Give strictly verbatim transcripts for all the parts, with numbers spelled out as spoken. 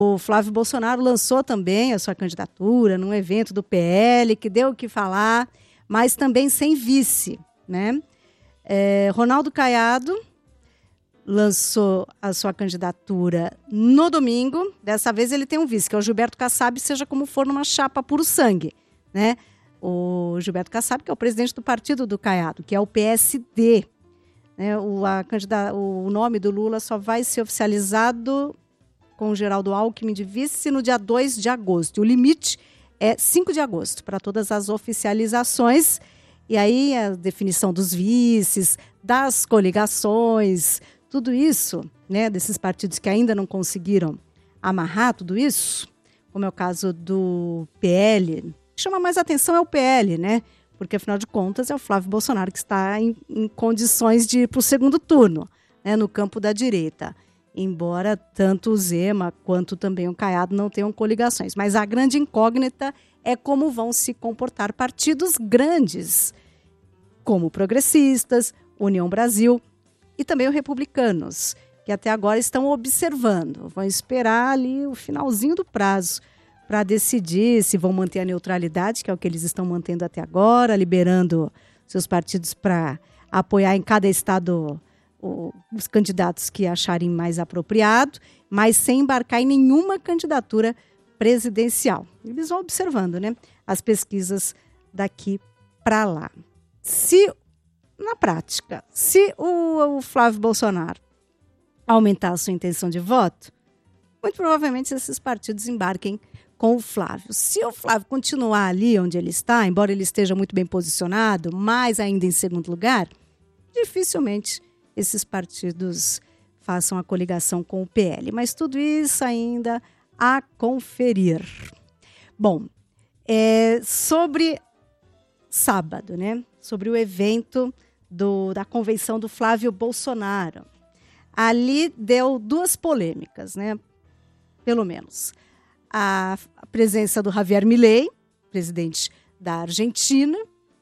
O Flávio Bolsonaro lançou também a sua candidatura num evento do P L, que deu o que falar, mas também sem vice, né? É, Ronaldo Caiado lançou a sua candidatura no domingo. Dessa vez ele tem um vice, que é o Gilberto Kassab, seja como for, numa chapa puro sangue, né? O Gilberto Kassab, que é o presidente do partido do Caiado, que é o P S D. Né? O, a candidata, o nome do Lula só vai ser oficializado com o Geraldo Alckmin de vice no dia dois de agosto. O limite é cinco de agosto para todas as oficializações. E aí a definição dos vices, das coligações, tudo isso, né, desses partidos que ainda não conseguiram amarrar tudo isso, como é o caso do P L. O que chama mais atenção é o P L, né? Porque, afinal de contas, é o Flávio Bolsonaro que está em, em condições de ir para o segundo turno, né, no campo da direita. Embora tanto o Zema quanto também o Caiado não tenham coligações. Mas a grande incógnita é como vão se comportar partidos grandes, como Progressistas, União Brasil e também os Republicanos, que até agora estão observando. Vão esperar ali o finalzinho do prazo para decidir se vão manter a neutralidade, que é o que eles estão mantendo até agora, liberando seus partidos para apoiar em cada estado os candidatos que acharem mais apropriado, mas sem embarcar em nenhuma candidatura presidencial. Eles vão observando, né, as pesquisas daqui para lá. Se, na prática, se o, o Flávio Bolsonaro aumentar a sua intenção de voto, muito provavelmente esses partidos embarquem com o Flávio. Se o Flávio continuar ali onde ele está, embora ele esteja muito bem posicionado, mas ainda em segundo lugar, dificilmente esses partidos façam a coligação com o P L. Mas tudo isso ainda a conferir. Bom, é, sobre sábado, né? Sobre o evento do, da convenção do Flávio Bolsonaro. Ali deu duas polêmicas, né? Pelo menos. A, a presença do Javier Milei, presidente da Argentina,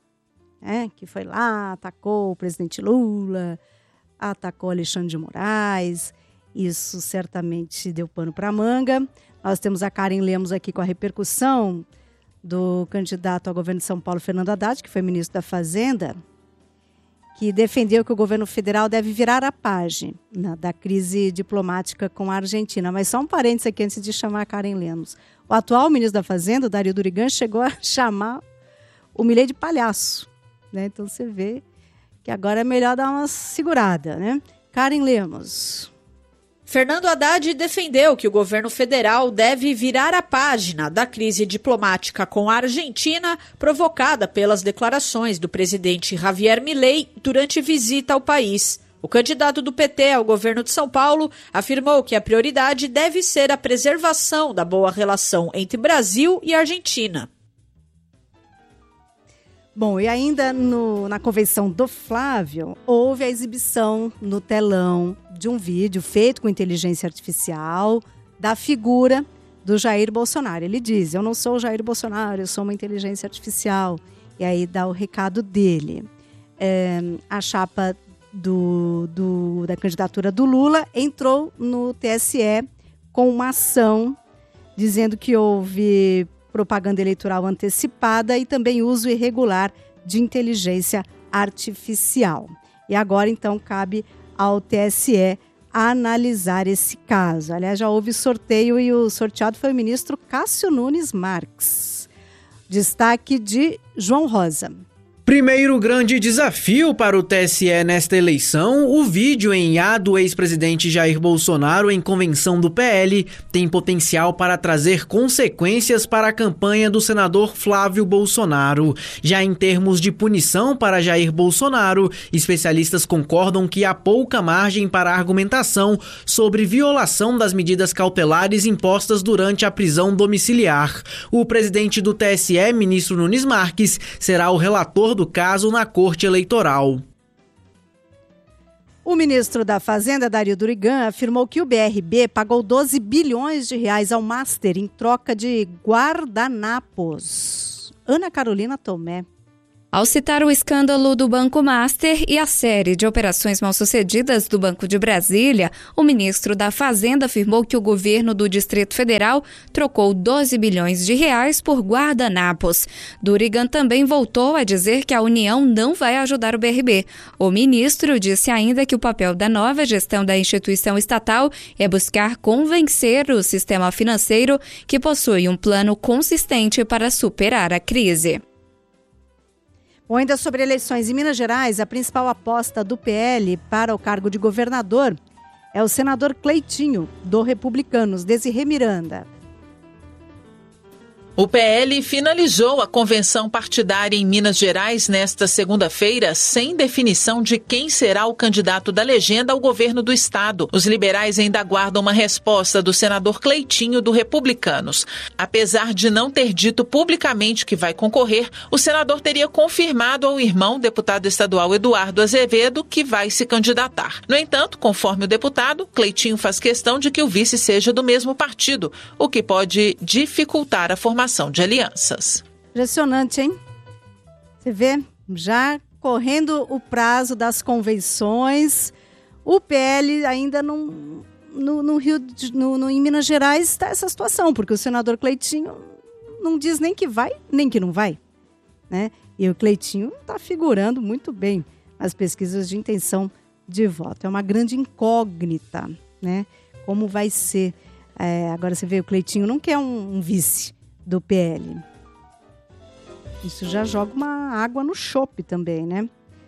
né? Que foi lá, atacou o presidente Lula, atacou Alexandre de Moraes. Isso certamente deu pano para a manga. Nós temos a Karen Lemos aqui com a repercussão do candidato ao governo de São Paulo, Fernando Haddad, que foi ministro da Fazenda, que defendeu que o governo federal deve virar a página da crise diplomática com a Argentina. Mas só um parênteses aqui antes de chamar a Karen Lemos. O atual ministro da Fazenda, o Dario Durigan, chegou a chamar o Milei de palhaço, né? Então você vê que agora é melhor dar uma segurada, né? Karen Lemos. Fernando Haddad defendeu que o governo federal deve virar a página da crise diplomática com a Argentina, provocada pelas declarações do presidente Javier Milei durante visita ao país. O candidato do P T ao governo de São Paulo afirmou que a prioridade deve ser a preservação da boa relação entre Brasil e Argentina. Bom, e ainda no, na convenção do Flávio, houve a exibição no telão de um vídeo feito com inteligência artificial da figura do Jair Bolsonaro. Ele diz, eu não sou o Jair Bolsonaro, eu sou uma inteligência artificial. E aí dá o recado dele. É, a chapa do, do, da candidatura do Lula entrou no T S E com uma ação dizendo que houve propaganda eleitoral antecipada e também uso irregular de inteligência artificial. E agora, então, cabe ao T S E analisar esse caso. Aliás, já houve sorteio e o sorteado foi o ministro Cássio Nunes Marques. Destaque de João Rosa. Primeiro grande desafio para o T S E nesta eleição, o vídeo em I A do ex-presidente Jair Bolsonaro em convenção do P L tem potencial para trazer consequências para a campanha do senador Flávio Bolsonaro. Já em termos de punição para Jair Bolsonaro, especialistas concordam que há pouca margem para argumentação sobre violação das medidas cautelares impostas durante a prisão domiciliar. O presidente do T S E, ministro Nunes Marques, será o relator do caso na Corte Eleitoral. O ministro da Fazenda, Dario Durigan, afirmou que o B R B pagou doze bilhões de reais ao Master em troca de guardanapos. Ana Carolina Tomé. Ao citar o escândalo do Banco Master e a série de operações mal-sucedidas do Banco de Brasília, o ministro da Fazenda afirmou que o governo do Distrito Federal trocou doze bilhões de reais por guardanapos. Durigan também voltou a dizer que a União não vai ajudar o B R B. O ministro disse ainda que o papel da nova gestão da instituição estatal é buscar convencer o sistema financeiro que possui um plano consistente para superar a crise. Bom, ainda sobre eleições em Minas Gerais, a principal aposta do P L para o cargo de governador é o senador Cleitinho, do Republicanos, Desirê Miranda. O P L finalizou a convenção partidária em Minas Gerais nesta segunda-feira, sem definição de quem será o candidato da legenda ao governo do estado. Os liberais ainda aguardam uma resposta do senador Cleitinho, do Republicanos. Apesar de não ter dito publicamente que vai concorrer, o senador teria confirmado ao irmão, deputado estadual Eduardo Azevedo, que vai se candidatar. No entanto, conforme o deputado, Cleitinho faz questão de que o vice seja do mesmo partido, o que pode dificultar a formação de alianças. Impressionante, hein? Você vê, já correndo o prazo das convenções, o P L ainda não, no, no Rio, de, no, no, em Minas Gerais está essa situação, porque o senador Cleitinho não diz nem que vai, nem que não vai, né? E o Cleitinho está figurando muito bem nas pesquisas de intenção de voto. É uma grande incógnita, né? Como vai ser? É, agora você vê, o Cleitinho não quer um, um vice do P L. Isso já joga uma água no chope também, né?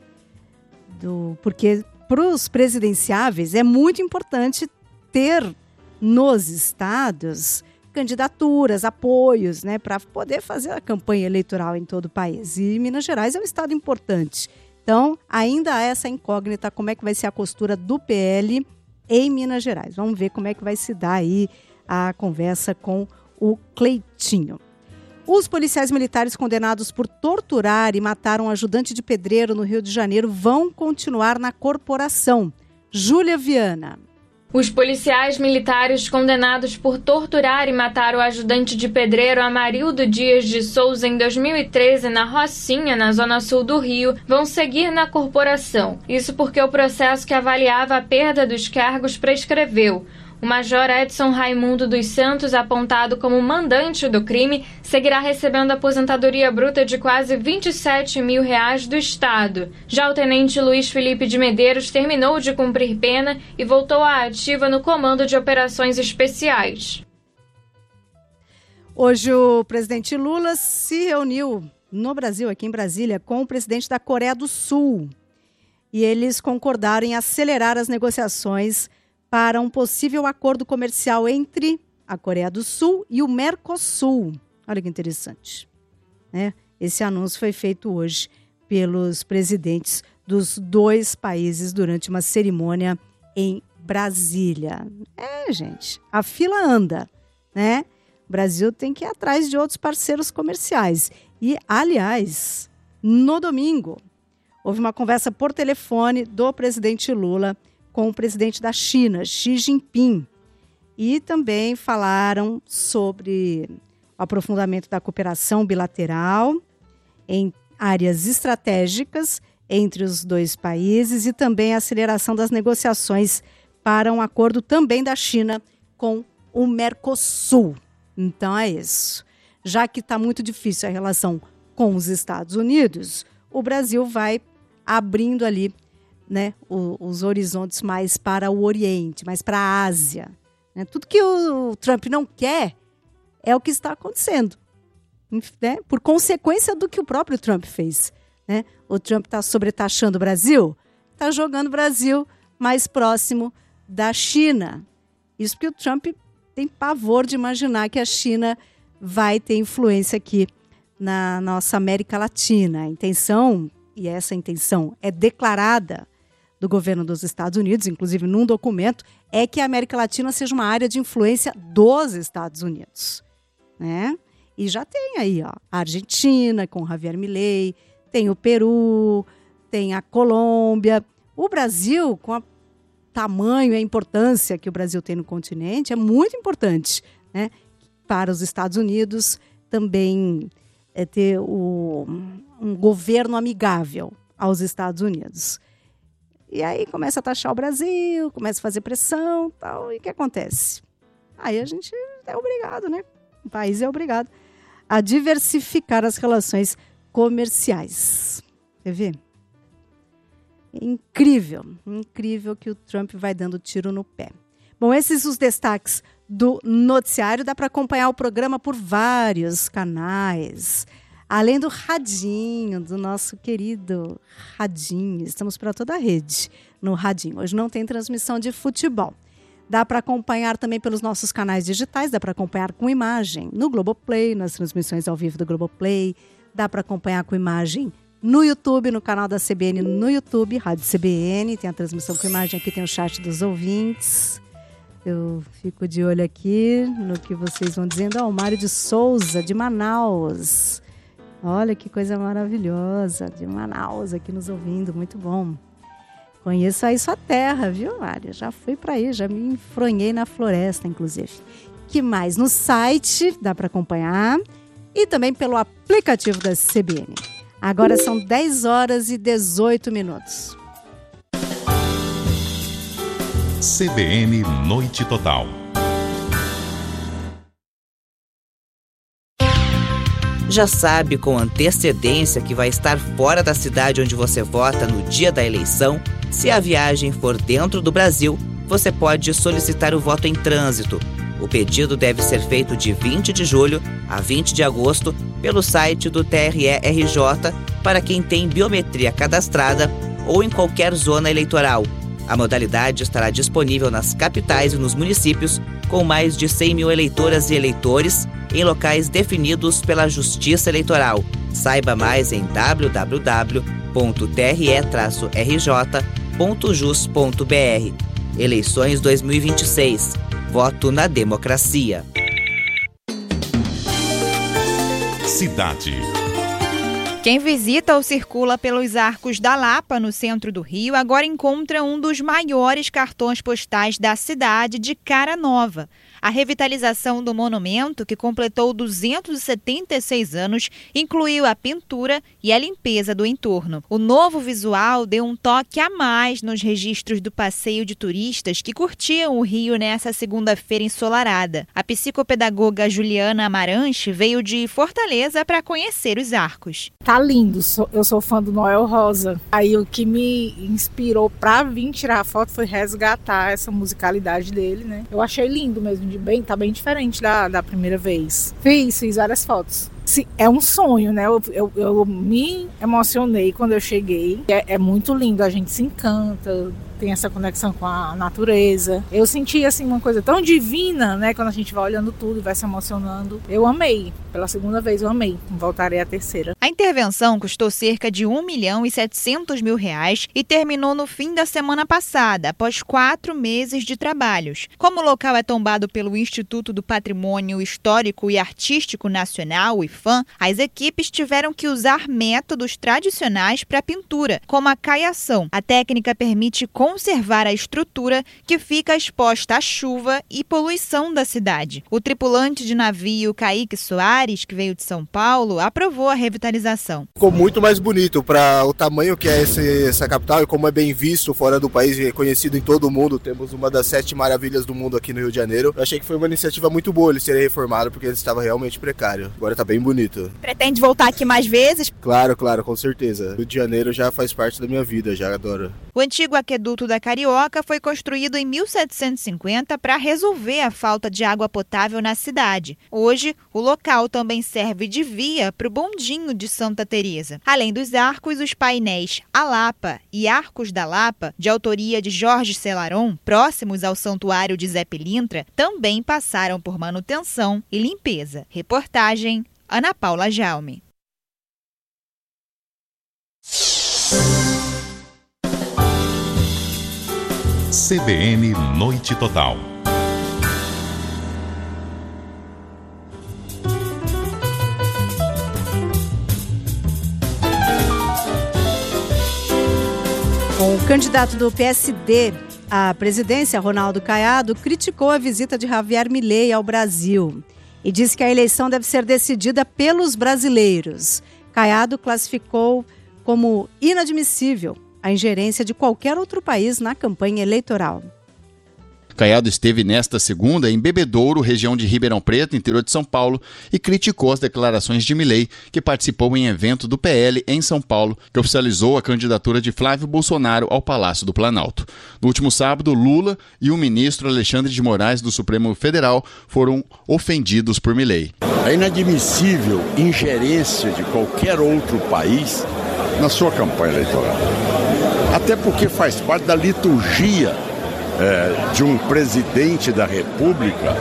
Do, porque para os presidenciáveis é muito importante ter nos estados candidaturas, apoios, né? Para poder fazer a campanha eleitoral em todo o país. E Minas Gerais é um estado importante. Então, ainda há essa incógnita, como é que vai ser a costura do P L em Minas Gerais. Vamos ver como é que vai se dar aí a conversa com o Cleitinho. Os policiais militares condenados por torturar e matar um ajudante de pedreiro no Rio de Janeiro vão continuar na corporação. Júlia Viana. Os policiais militares condenados por torturar e matar o ajudante de pedreiro Amarildo Dias de Souza em dois mil e treze na Rocinha, na zona sul do Rio, vão seguir na corporação. Isso porque o processo que avaliava a perda dos cargos prescreveu. O major Edson Raimundo dos Santos, apontado como mandante do crime, seguirá recebendo aposentadoria bruta de quase vinte e sete mil reais do Estado. Já o tenente Luiz Felipe de Medeiros terminou de cumprir pena e voltou à ativa no Comando de Operações Especiais. Hoje o presidente Lula se reuniu no Brasil, aqui em Brasília, com o presidente da Coreia do Sul. E eles concordaram em acelerar as negociações para um possível acordo comercial entre a Coreia do Sul e o Mercosul. Olha que interessante, né? Esse anúncio foi feito hoje pelos presidentes dos dois países durante uma cerimônia em Brasília. É, gente, a fila anda, né? O Brasil tem que ir atrás de outros parceiros comerciais. E, aliás, no domingo, houve uma conversa por telefone do presidente Lula com o presidente da China, Xi Jinping. E também falaram sobre o aprofundamento da cooperação bilateral em áreas estratégicas entre os dois países e também a aceleração das negociações para um acordo também da China com o Mercosul. Então é isso. Já que está muito difícil a relação com os Estados Unidos, o Brasil vai abrindo ali, né, os, os horizontes mais para o Oriente, mais para a Ásia. Né? Tudo que o Trump não quer é o que está acontecendo, né? Por consequência do que o próprio Trump fez. Né? O Trump está sobretaxando o Brasil, está jogando o Brasil mais próximo da China. Isso porque o Trump tem pavor de imaginar que a China vai ter influência aqui na nossa América Latina. A intenção, e essa intenção é declarada do governo dos Estados Unidos, inclusive num documento, é que a América Latina seja uma área de influência dos Estados Unidos. Né? E já tem aí ó, a Argentina com Javier Milei, tem o Peru, tem a Colômbia. O Brasil, com o tamanho e a importância que o Brasil tem no continente, é muito importante, né? Para os Estados Unidos também é ter o, um governo amigável aos Estados Unidos. E aí começa a taxar o Brasil, começa a fazer pressão, tal, e o que acontece? Aí a gente é obrigado, né? O país é obrigado a diversificar as relações comerciais. Quer ver? É incrível, incrível que o Trump vai dando tiro no pé. Bom, esses os destaques do noticiário. Dá para acompanhar o programa por vários canais. Além do radinho, do nosso querido radinho. Estamos para toda a rede no radinho. Hoje não tem transmissão de futebol. Dá para acompanhar também pelos nossos canais digitais. Dá para acompanhar com imagem no Globoplay, nas transmissões ao vivo do Globoplay. Dá para acompanhar com imagem no YouTube, no canal da C B N no YouTube, Rádio C B N. Tem a transmissão com imagem aqui, tem o chat dos ouvintes. Eu fico de olho aqui no que vocês vão dizendo. Ó, oh, o Mário de Souza, de Manaus. Olha que coisa maravilhosa, de Manaus, aqui nos ouvindo, muito bom. Conheço aí sua terra, viu, Mário? Já fui para aí, já me enfronhei na floresta, inclusive. Que mais? No site, dá para acompanhar. E também pelo aplicativo da C B N. Agora são dez horas e dezoito minutos. C B N Noite Total. Já sabe com antecedência que vai estar fora da cidade onde você vota no dia da eleição? Se a viagem for dentro do Brasil, você pode solicitar o voto em trânsito. O pedido deve ser feito de vinte de julho a vinte de agosto pelo site do T R E R J para quem tem biometria cadastrada ou em qualquer zona eleitoral. A modalidade estará disponível nas capitais e nos municípios com mais de cem mil eleitoras e eleitores em locais definidos pela Justiça Eleitoral. Saiba mais em w w w ponto t r e r j ponto jus ponto b r. Eleições dois mil e vinte e seis. Voto na democracia. Cidade. Quem visita ou circula pelos Arcos da Lapa, no centro do Rio, agora encontra um dos maiores cartões postais da cidade de cara nova. A revitalização do monumento, que completou duzentos e setenta e seis anos, incluiu a pintura e a limpeza do entorno. O novo visual deu um toque a mais nos registros do passeio de turistas que curtiam o Rio nessa segunda-feira ensolarada. A psicopedagoga Juliana Amaranche veio de Fortaleza para conhecer os arcos. Tá lindo, eu sou fã do Noel Rosa. Aí o que me inspirou para vir tirar a foto foi resgatar essa musicalidade dele, né? Eu achei lindo mesmo. De bem, tá bem diferente da, da primeira vez. Fiz, fiz várias fotos. Sim, é um sonho, né? Eu, eu, eu me emocionei quando eu cheguei. É, é muito lindo, a gente se encanta, tem essa conexão com a natureza. Eu senti, assim, uma coisa tão divina, né? Quando a gente vai olhando tudo e vai se emocionando. Eu amei. Pela segunda vez eu amei. Voltarei à terceira. A intervenção custou cerca de um milhão e setecentos mil reais e terminou no fim da semana passada, após quatro meses de trabalhos. Como o local é tombado pelo Instituto do Patrimônio Histórico e Artístico Nacional, o I F A M, as equipes tiveram que usar métodos tradicionais para a pintura, como a caiação. A técnica permite conservar a estrutura que fica exposta à chuva e poluição da cidade. O tripulante de navio Kaique Soares, que veio de São Paulo, aprovou a revitalização. Ficou muito mais bonito para o tamanho que é esse, essa capital e como é bem visto fora do país e reconhecido em todo o mundo. Temos uma das sete maravilhas do mundo aqui no Rio de Janeiro. Eu achei que foi uma iniciativa muito boa eles serem reformados porque ele estava realmente precário. Agora está bem bonito. Pretende voltar aqui mais vezes? Claro, claro, com certeza. Rio de Janeiro já faz parte da minha vida, já adoro. O antigo aqueduto da Carioca foi construído em mil setecentos e cinquenta para resolver a falta de água potável na cidade. Hoje, o local também serve de via para o bondinho de Santa Teresa. Além dos arcos, os painéis A Lapa e Arcos da Lapa, de autoria de Jorge Celaron, próximos ao Santuário de Zé Pilintra, também passaram por manutenção e limpeza. Reportagem Ana Paula Jaume. C B N Noite Total. O candidato do P S D à presidência, Ronaldo Caiado, criticou a visita de Javier Milei ao Brasil e disse que a eleição deve ser decidida pelos brasileiros. Caiado classificou como inadmissível a ingerência de qualquer outro país na campanha eleitoral. Caiado esteve nesta segunda em Bebedouro, região de Ribeirão Preto, interior de São Paulo, e criticou as declarações de Milei, que participou em evento do P L em São Paulo, que oficializou a candidatura de Flávio Bolsonaro ao Palácio do Planalto. No último sábado, Lula e o ministro Alexandre de Moraes do Supremo Federal foram ofendidos por Milei. É inadmissível ingerência de qualquer outro país na sua campanha eleitoral. Até porque faz parte da liturgia É, de um presidente da República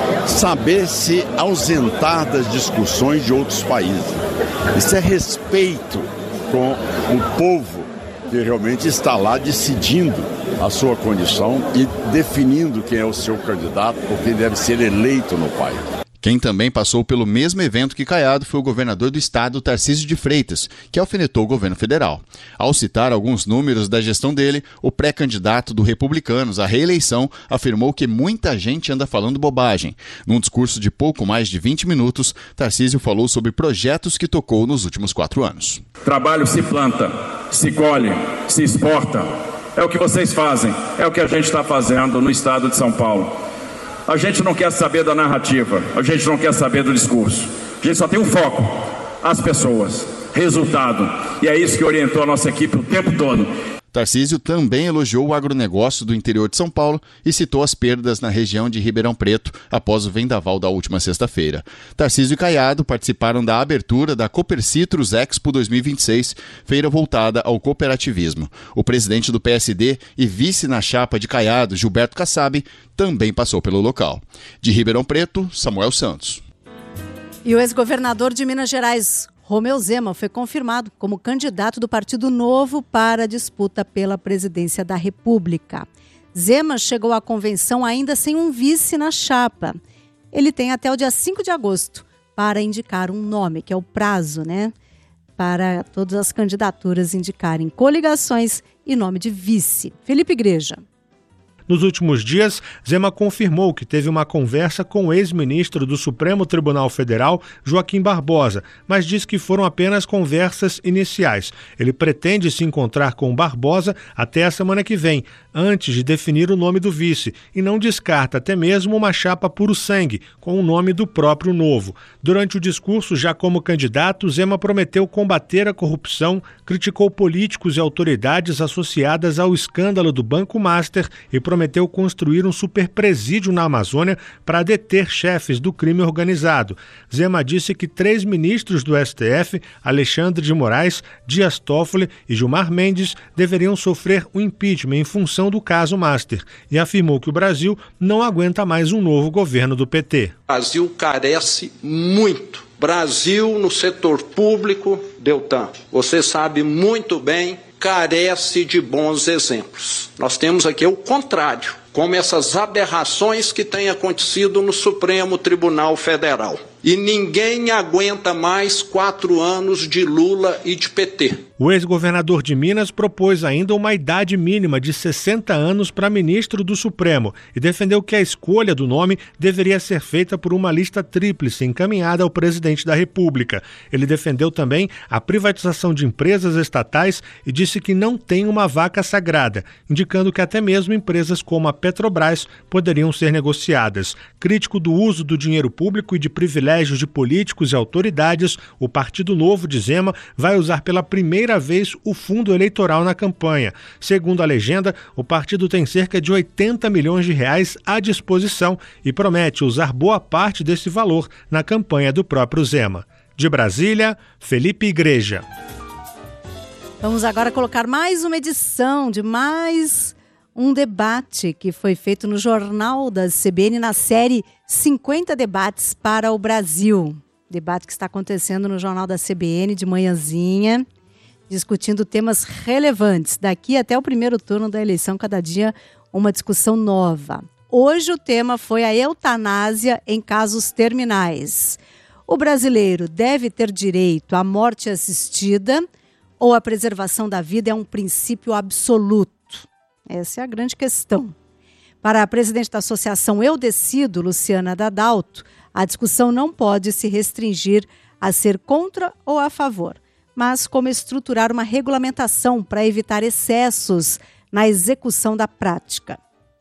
saber se ausentar das discussões de outros países. Isso é respeito com o povo que realmente está lá decidindo a sua condição e definindo quem é o seu candidato, porque deve ser eleito no país. Quem também passou pelo mesmo evento que Caiado foi o governador do estado, Tarcísio de Freitas, que alfinetou o governo federal. Ao citar alguns números da gestão dele, o pré-candidato do Republicanos à reeleição afirmou que muita gente anda falando bobagem. Num discurso de pouco mais de vinte minutos, Tarcísio falou sobre projetos que tocou nos últimos quatro anos. Trabalho se planta, se colhe, se exporta. É o que vocês fazem, é o que a gente está fazendo no estado de São Paulo. A gente não quer saber da narrativa, a gente não quer saber do discurso. A gente só tem um foco, as pessoas, resultado. E é isso que orientou a nossa equipe o tempo todo. Tarcísio também elogiou o agronegócio do interior de São Paulo e citou as perdas na região de Ribeirão Preto após o vendaval da última sexta-feira. Tarcísio e Caiado participaram da abertura da Copercitrus Expo dois mil e vinte e seis, feira voltada ao cooperativismo. O presidente do P S D e vice na chapa de Caiado, Gilberto Kassab, também passou pelo local. De Ribeirão Preto, Samuel Santos. E o ex-governador de Minas Gerais, Romeu Zema, foi confirmado como candidato do Partido Novo para a disputa pela presidência da República. Zema chegou à convenção ainda sem um vice na chapa. Ele tem até o dia cinco de agosto para indicar um nome, que é o prazo, né? Para todas as candidaturas indicarem coligações e nome de vice. Felipe Igreja. Nos últimos dias, Zema confirmou que teve uma conversa com o ex-ministro do Supremo Tribunal Federal, Joaquim Barbosa, mas disse que foram apenas conversas iniciais. Ele pretende se encontrar com Barbosa até a semana que vem, antes de definir o nome do vice, e não descarta até mesmo uma chapa puro sangue, com o nome do próprio Novo. Durante o discurso, já como candidato, Zema prometeu combater a corrupção, criticou políticos e autoridades associadas ao escândalo do Banco Master e prometeu construir um superpresídio na Amazônia para deter chefes do crime organizado. Zema disse que três ministros do S T F, Alexandre de Moraes, Dias Toffoli e Gilmar Mendes, deveriam sofrer o impeachment em função do caso Master e afirmou que o Brasil não aguenta mais um novo governo do P T. O Brasil carece muito. Brasil no setor público, Deltan, você sabe muito bem, carece de bons exemplos. Nós temos aqui o contrário, como essas aberrações que têm acontecido no Supremo Tribunal Federal. E ninguém aguenta mais quatro anos de Lula e de P T. O ex-governador de Minas propôs ainda uma idade mínima de sessenta anos para ministro do Supremo e defendeu que a escolha do nome deveria ser feita por uma lista tríplice encaminhada ao presidente da República. Ele defendeu também a privatização de empresas estatais e disse que não tem uma vaca sagrada, indicando que até mesmo empresas como a Petrobras poderiam ser negociadas. Crítico do uso do dinheiro público e de privilégios de políticos e autoridades, o Partido Novo de Zema vai usar pela primeira vez o fundo eleitoral na campanha. Segundo a legenda, o partido tem cerca de oitenta milhões de reais à disposição e promete usar boa parte desse valor na campanha do próprio Zema. De Brasília, Felipe Igreja. Vamos agora colocar mais uma edição de mais um debate que foi feito no Jornal da C B N na série cinquenta Debates para o Brasil. Debate que está acontecendo no Jornal da C B N de manhãzinha, discutindo temas relevantes. Daqui até o primeiro turno da eleição, cada dia uma discussão nova. Hoje o tema foi a eutanásia em casos terminais. O brasileiro deve ter direito à morte assistida ou a preservação da vida é um princípio absoluto? Essa é a grande questão. Para a presidente da Associação Eu Decido, Luciana Dadalto, a discussão não pode se restringir a ser contra ou a favor. mas como estruturar uma regulamentação para evitar excessos na execução da prática.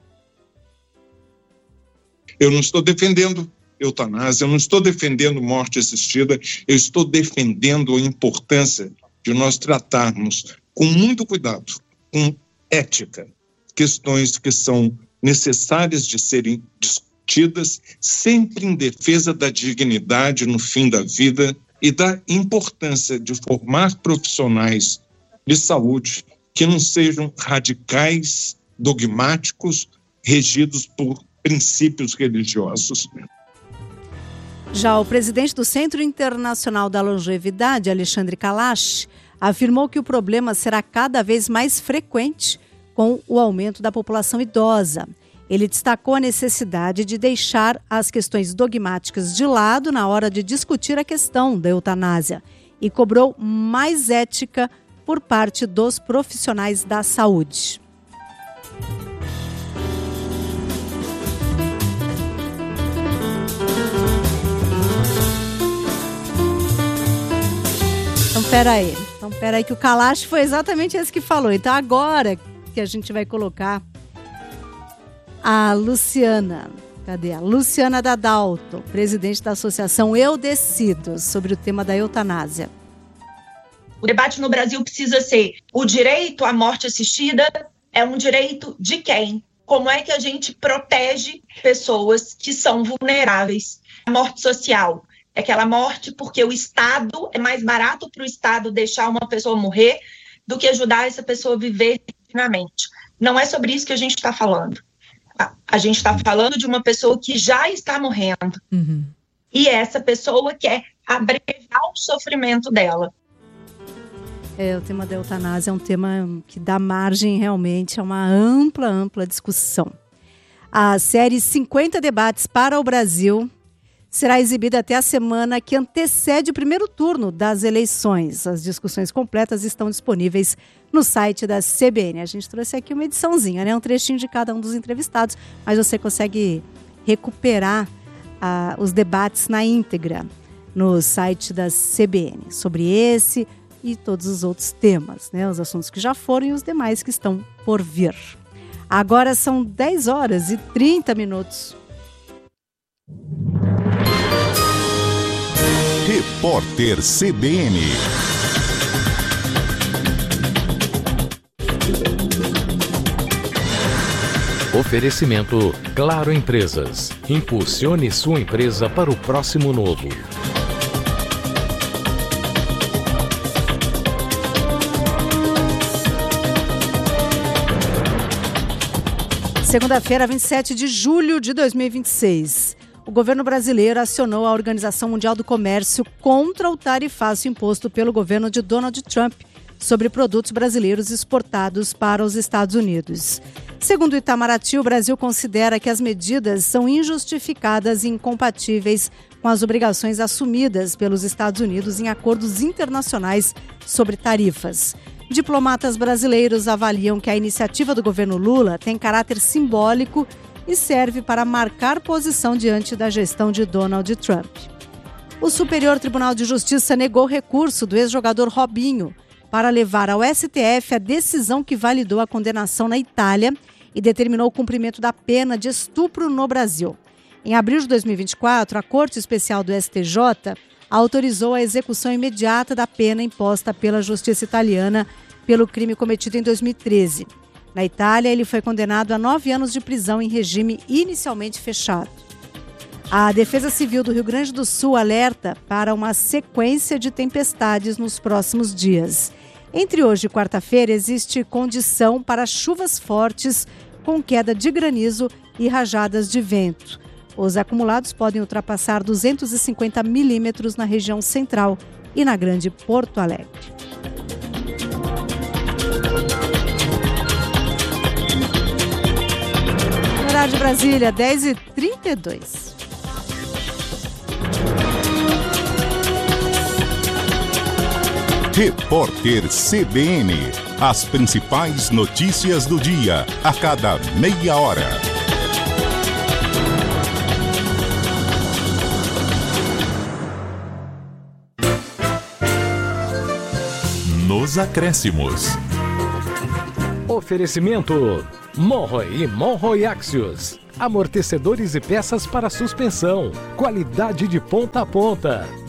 Eu não estou defendendo eutanásia, eu não estou defendendo morte assistida, eu estou defendendo a importância de nós tratarmos com muito cuidado, com ética, questões que são necessárias de serem discutidas, sempre em defesa da dignidade no fim da vida e da importância de formar profissionais de saúde que não sejam radicais, dogmáticos, regidos por princípios religiosos. Já o presidente do Centro Internacional da Longevidade, Alexandre Kalash, afirmou que o problema será cada vez mais frequente com o aumento da população idosa. Ele destacou a necessidade de deixar as questões dogmáticas de lado na hora de discutir a questão da eutanásia e cobrou mais ética por parte dos profissionais da saúde. Então, peraí. Então, peraí que o Kalash foi exatamente esse que falou. Então, agora que a gente vai colocar a Luciana. Cadê? A Luciana Dadalto, presidente da Associação Eu Decido, sobre o tema da eutanásia. O debate no Brasil precisa ser: o direito à morte assistida é um direito de quem? Como é que a gente protege pessoas que são vulneráveis? A morte social é aquela morte porque o Estado, é mais barato para o Estado deixar uma pessoa morrer do que ajudar essa pessoa a viver dignamente. Não é sobre isso que a gente está falando. A gente está falando de uma pessoa que já está morrendo. Uhum. E essa pessoa quer abreviar o sofrimento dela. É, o tema da eutanásia é um tema que dá margem realmente a uma ampla, ampla discussão. A série cinquenta Debates para o Brasil será exibida até a semana que antecede o primeiro turno das eleições. As discussões completas estão disponíveis no site da C B N. A gente trouxe aqui uma ediçãozinha, né? Um trechinho de cada um dos entrevistados, mas você consegue recuperar ah, os debates na íntegra no site da C B N, sobre esse e todos os outros temas, né? Os assuntos que já foram e os demais que estão por vir. Agora são dez horas e trinta minutos. Repórter C B N. Oferecimento Claro Empresas. Impulsione sua empresa para o próximo novo. Segunda-feira, vinte e sete de julho de dois mil e vinte e seis. O governo brasileiro acionou a Organização Mundial do Comércio contra o tarifaço imposto pelo governo de Donald Trump sobre produtos brasileiros exportados para os Estados Unidos. Segundo o Itamaraty, o Brasil considera que as medidas são injustificadas e incompatíveis com as obrigações assumidas pelos Estados Unidos em acordos internacionais sobre tarifas. Diplomatas brasileiros avaliam que a iniciativa do governo Lula tem caráter simbólico e serve para marcar posição diante da gestão de Donald Trump. O Superior Tribunal de Justiça negou recurso do ex-jogador Robinho para levar ao S T F a decisão que validou a condenação na Itália e determinou o cumprimento da pena de estupro no Brasil. Em abril de dois mil e vinte e quatro, a Corte Especial do S T J autorizou a execução imediata da pena imposta pela Justiça italiana pelo crime cometido em dois mil e treze. Na Itália, ele foi condenado a nove anos de prisão em regime inicialmente fechado. A Defesa Civil do Rio Grande do Sul alerta para uma sequência de tempestades nos próximos dias. Entre hoje e quarta-feira, existe condição para chuvas fortes com queda de granizo e rajadas de vento. Os acumulados podem ultrapassar duzentos e cinquenta milímetros na região central e na Grande Porto Alegre. Horário de Brasília, dez e trinta e dois. Repórter C B N. As principais notícias do dia, a cada meia hora. nos acréscimos. Oferecimento Monroe e Monroe Axios. Amortecedores e peças para suspensão. Qualidade de ponta a ponta.